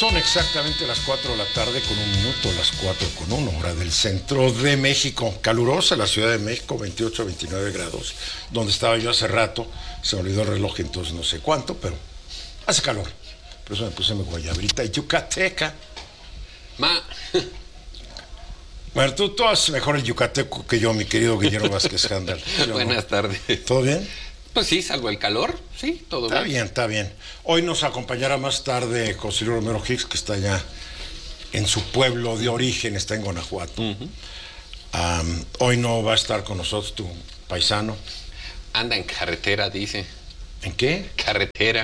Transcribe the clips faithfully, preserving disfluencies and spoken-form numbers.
Son exactamente las cuatro de la tarde con un minuto, las cuatro con una hora del centro de México. Calurosa la Ciudad de México, veintiocho, veintinueve grados. Donde estaba yo hace rato, se me olvidó el reloj, entonces no sé cuánto, pero hace calor. Por eso me puse mi guayabrita yucateca. Ma. Bueno, tú, tú haces mejor el yucateco que yo, mi querido Guillermo Vázquez Handal. Buenas tardes. ¿Todo bien? Pues sí, salvo el calor, sí, todo está bien. bien. Está bien, está bien. Hoy nos acompañará más tarde José Luis Romero Hicks, que está allá en su pueblo de origen, está en Guanajuato. Uh-huh. Um, hoy no va a estar con nosotros tu paisano. Anda en carretera, dice. ¿En qué? Carretera.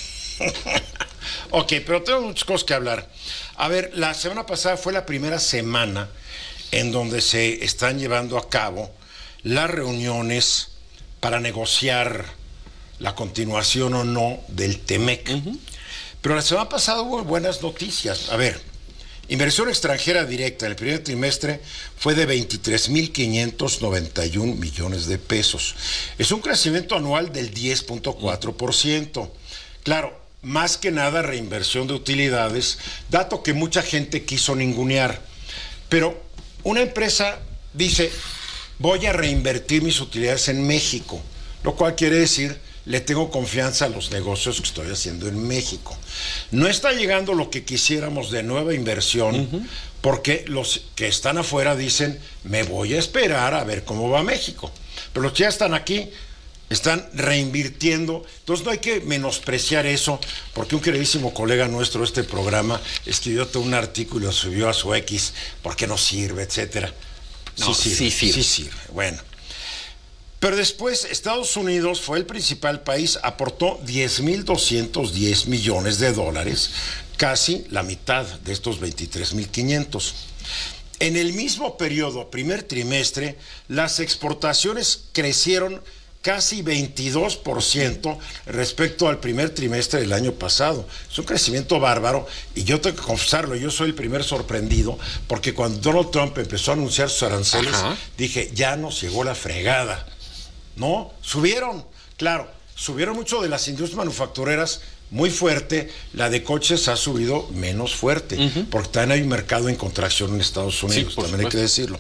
Ok, pero tengo muchas cosas que hablar. A ver, la semana pasada fue la primera semana en donde se están llevando a cabo las reuniones para negociar la continuación o no del Temec. Uh-huh. Pero la semana pasada hubo buenas noticias. A ver, inversión extranjera directa en el primer trimestre fue de veintitrés mil quinientos noventa y un millones de pesos. Es un crecimiento anual del diez punto cuatro por ciento. Uh-huh. Claro, más que nada reinversión de utilidades, dato que mucha gente quiso ningunear. Pero una empresa dice, voy a reinvertir mis utilidades en México, lo cual quiere decir, le tengo confianza a los negocios que estoy haciendo en México. No está llegando lo que quisiéramos de nueva inversión, uh-huh. porque los que están afuera dicen, me voy a esperar a ver cómo va México. Pero los que ya están aquí están reinvirtiendo, entonces no hay que menospreciar eso, porque un queridísimo colega nuestro de este programa escribió todo un artículo y lo subió a su X, porque no sirve, etcétera. No, sí sirve, sí sirve. Sí sirve, bueno. Pero después Estados Unidos fue el principal país, aportó diez mil doscientos diez millones de dólares, casi la mitad de estos veintitrés mil quinientos. En el mismo periodo, primer trimestre, las exportaciones crecieron casi veintidós por ciento respecto al primer trimestre del año pasado. Es un crecimiento bárbaro y yo tengo que confesarlo, yo soy el primer sorprendido porque cuando Donald Trump empezó a anunciar sus aranceles, Ajá. dije, ya nos llegó la fregada. No, subieron, claro, subieron mucho de las industrias manufactureras muy fuerte, la de coches ha subido menos fuerte, uh-huh. porque también hay un mercado en contracción en Estados Unidos, sí, también supuesto. Hay que decirlo.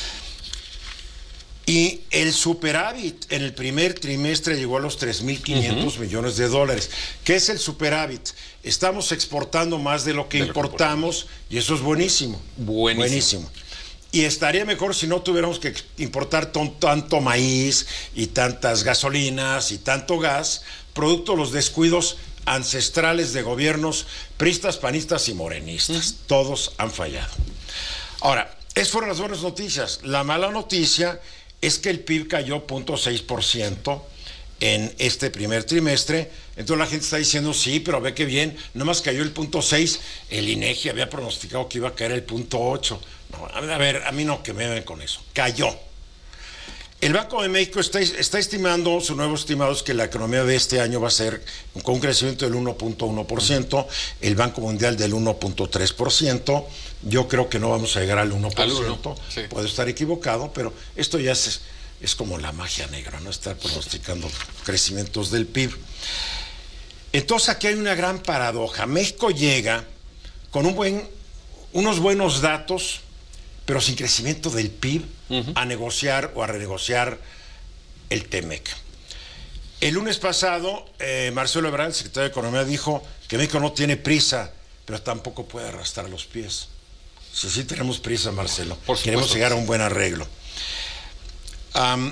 Y el superávit en el primer trimestre llegó a los tres mil quinientos uh-huh. millones de dólares. ¿Qué es el superávit? Estamos exportando más de lo que de importamos lo que y eso es buenísimo. Buenísimo. Buenísimo. Y estaría mejor si no tuviéramos que importar ton, tanto maíz y tantas gasolinas y tanto gas, producto de los descuidos ancestrales de gobiernos pristas, panistas y morenistas. Uh-huh. Todos han fallado. Ahora, esas fueron las buenas noticias. La mala noticia es que el P I B cayó cero punto seis por ciento en este primer trimestre. Entonces la gente está diciendo, sí, pero ve que bien, nomás cayó el punto seis, el INEGI había pronosticado que iba a caer el punto ocho. No, a ver, a mí no, que me ven con eso. Cayó. El Banco de México está, está estimando, su nuevo estimado es que la economía de este año va a ser con un crecimiento del uno punto uno por ciento, el Banco Mundial del uno punto tres por ciento. Yo creo que no vamos a llegar al uno por ciento. Al uno, sí. Puedo estar equivocado, pero esto ya es, es como la magia negra, ¿no? Estar pronosticando crecimientos del P I B. Entonces aquí hay una gran paradoja. México llega con un buen, unos buenos datos, pero sin crecimiento del P I B, uh-huh. a negociar o a renegociar el Temec. El lunes pasado, eh, Marcelo Ebrard, el secretario de Economía, dijo que México no tiene prisa, pero tampoco puede arrastrar los pies. Sí, sí tenemos prisa, Marcelo. Por Queremos llegar a un buen arreglo. Um,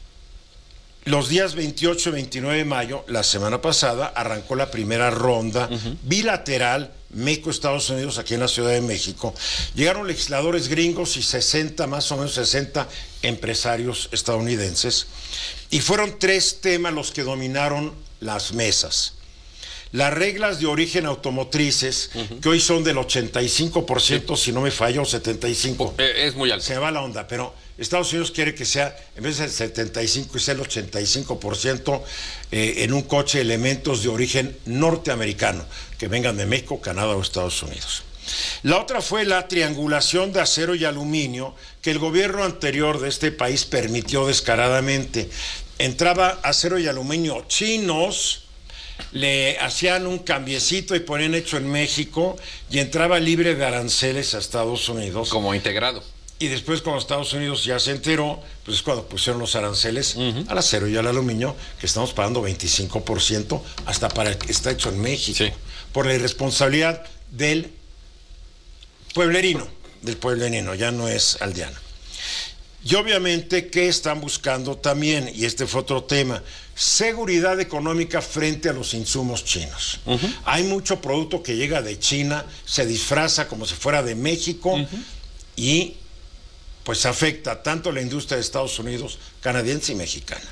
los días veintiocho y veintinueve de mayo, la semana pasada, arrancó la primera ronda uh-huh. bilateral México-Estados Unidos aquí en la Ciudad de México. Llegaron legisladores gringos y sesenta, más o menos sesenta empresarios estadounidenses. Y fueron tres temas los que dominaron las mesas. Las reglas de origen automotrices, uh-huh. que hoy son del ochenta y cinco por ciento, sí. si no me fallo, setenta y cinco por ciento. Es muy alto. Se me va la onda, pero Estados Unidos quiere que sea, en vez del setenta y cinco por ciento, y sea el ochenta y cinco por ciento eh, en un coche, elementos de origen norteamericano, que vengan de México, Canadá o Estados Unidos. La otra fue la triangulación de acero y aluminio, que el gobierno anterior de este país permitió descaradamente. Entraba acero y aluminio chinos, le hacían un cambiecito y ponían hecho en México y entraba libre de aranceles a Estados Unidos. Como integrado. Y después cuando Estados Unidos ya se enteró, pues es cuando pusieron los aranceles uh-huh. al acero y al aluminio, que estamos pagando veinticinco por ciento hasta para el que está hecho en México. Sí. Por la irresponsabilidad del pueblerino, del pueblerino, ya no es aldeano. Y obviamente, ¿qué están buscando también? Y este fue otro tema, seguridad económica frente a los insumos chinos. Uh-huh. Hay mucho producto que llega de China, se disfraza como si fuera de México uh-huh. y pues afecta tanto a la industria de Estados Unidos, canadiense y mexicana.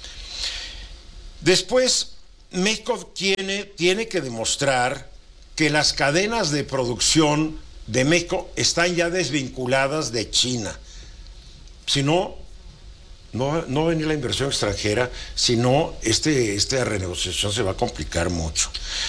Después, México tiene, tiene que demostrar que las cadenas de producción de México están ya desvinculadas de China. Si no, no, no va a venir la inversión extranjera, si no, este, esta renegociación se va a complicar mucho.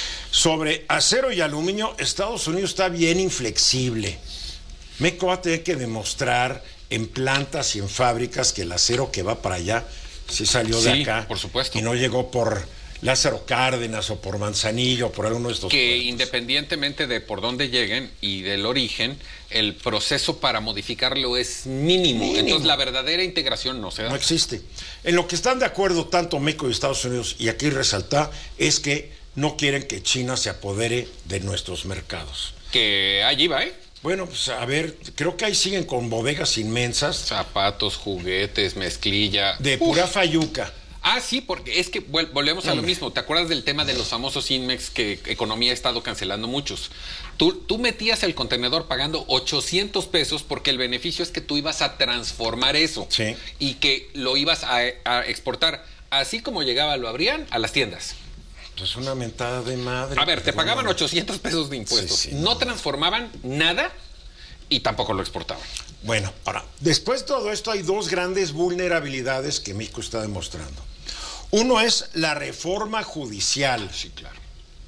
Sobre acero y aluminio, Estados Unidos está bien inflexible. México va a tener que demostrar en plantas y en fábricas que el acero que va para allá sí salió de sí, acá. Por supuesto. Y no llegó por Lázaro Cárdenas o por Manzanillo o por alguno de estos que puertos. Independientemente de por dónde lleguen y del origen, el proceso para modificarlo es mínimo. mínimo. Entonces la verdadera integración no se da. No existe. En lo que están de acuerdo tanto México y Estados Unidos, y aquí resaltar, es que no quieren que China se apodere de nuestros mercados. Que allí va, ¿eh? Bueno, pues a ver, creo que ahí siguen con bodegas inmensas. Zapatos, juguetes, mezclilla. De pura Uf. fayuca. Ah, sí, porque es que vol- volvemos a lo mismo. ¿Te acuerdas del tema de los famosos Inmex que Economía ha estado cancelando muchos? Tú, tú metías el contenedor pagando ochocientos pesos porque el beneficio es que tú ibas a transformar eso. Sí. Y que lo ibas a, a exportar. Así como llegaba, lo abrían a las tiendas. Es una mentada de madre. A ver, te pagaban ochocientos pesos de impuestos. Sí, sí, no, no transformaban nada y tampoco lo exportaban. Bueno, ahora, después de todo esto hay dos grandes vulnerabilidades que México está demostrando. Uno es la reforma judicial. Sí, claro.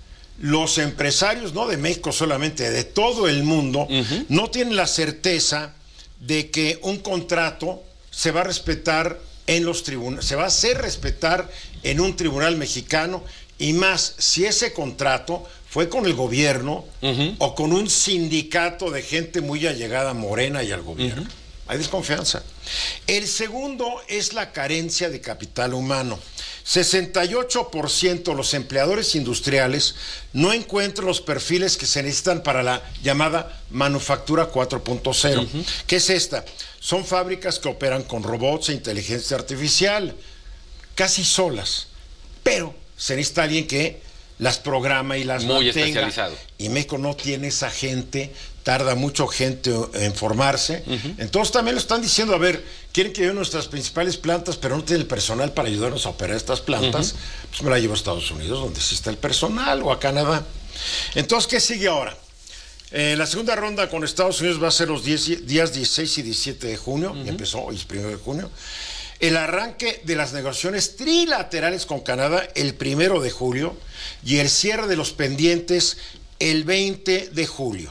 Los empresarios, no de México solamente, de todo el mundo, uh-huh. no tienen la certeza de que un contrato se va a respetar en los tribunales, se va a hacer respetar en un tribunal mexicano. Y más, si ese contrato fue con el gobierno uh-huh. o con un sindicato de gente muy allegada a Morena y al gobierno. Uh-huh. Hay desconfianza. El segundo es la carencia de capital humano. sesenta y ocho por ciento de los empleadores industriales no encuentran los perfiles que se necesitan para la llamada manufactura cuatro punto cero. Uh-huh. ¿Qué es esta? Son fábricas que operan con robots e inteligencia artificial, casi solas, pero se necesita alguien que las programa y las Muy mantenga. Especializado. Y México no tiene esa gente, tarda mucho gente en formarse. Uh-huh. Entonces también lo están diciendo, a ver, quieren que lleven nuestras principales plantas, pero no tienen el personal para ayudarnos a operar estas plantas. Uh-huh. Pues me la llevo a Estados Unidos, donde sí está el personal, o a Canadá. Entonces, ¿qué sigue ahora? Eh, la segunda ronda con Estados Unidos va a ser los diez, días dieciséis y diecisiete de junio. Uh-huh. Ya empezó, hoy es primero de junio. El arranque de las negociaciones trilaterales con Canadá el primero de julio y el cierre de los pendientes el veinte de julio.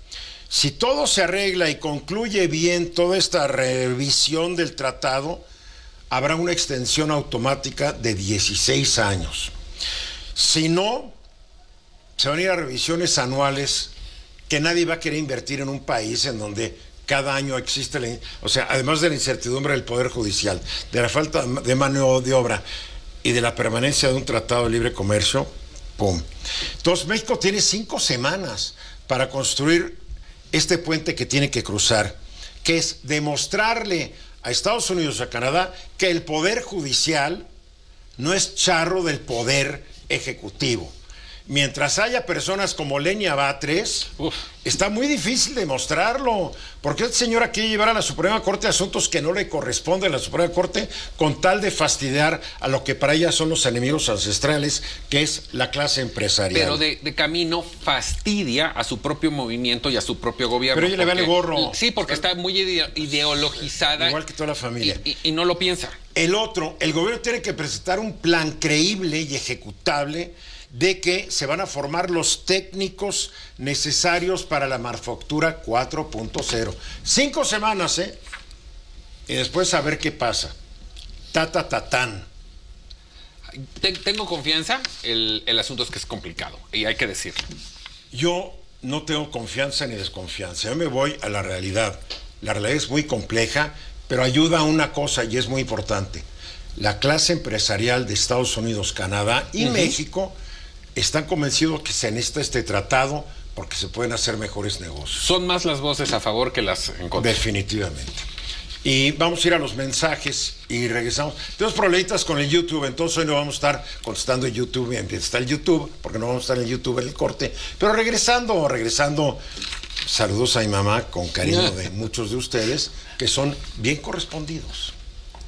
Si todo se arregla y concluye bien toda esta revisión del tratado, habrá una extensión automática de dieciséis años. Si no, se van a ir a revisiones anuales que nadie va a querer invertir en un país en donde cada año existe, la, o sea, además de la incertidumbre del Poder Judicial, de la falta de mano de obra y de la permanencia de un tratado de libre comercio, ¡pum! Entonces México tiene cinco semanas para construir este puente que tiene que cruzar, que es demostrarle a Estados Unidos y a Canadá que el Poder Judicial no es charro del Poder Ejecutivo. Mientras haya personas como Lenia Batres, Uf. está muy difícil demostrarlo, porque esta señora quiere llevar a la Suprema Corte asuntos que no le corresponden a la Suprema Corte con tal de fastidiar a lo que para ella son los enemigos ancestrales, que es la clase empresarial. Pero de, de camino fastidia a su propio movimiento y a su propio gobierno. Pero ella le vale gorro. Sí, porque está muy ide- ideologizada. Igual que toda la familia. Y, y, y no lo piensa. El otro, el gobierno tiene que presentar un plan creíble y ejecutable de que se van a formar los técnicos necesarios para la manufactura cuatro punto cero. Cinco semanas, ¿eh? Y después a ver qué pasa. Ta, ta, ta, tan. Tengo confianza, el, el asunto es que es complicado y hay que decirlo. Yo no tengo confianza ni desconfianza, yo me voy a la realidad. La realidad es muy compleja, pero ayuda a una cosa y es muy importante. La clase empresarial de Estados Unidos, Canadá y uh-huh. México están convencidos que se necesita este tratado porque se pueden hacer mejores negocios. Son más las voces a favor que las en contra. Definitivamente. Y vamos a ir a los mensajes y regresamos. Tenemos problemitas con el YouTube, entonces hoy no vamos a estar contestando en YouTube, está el YouTube, porque no vamos a estar en YouTube en el corte. Pero regresando, regresando, saludos a mi mamá con cariño de muchos de ustedes, que son bien correspondidos.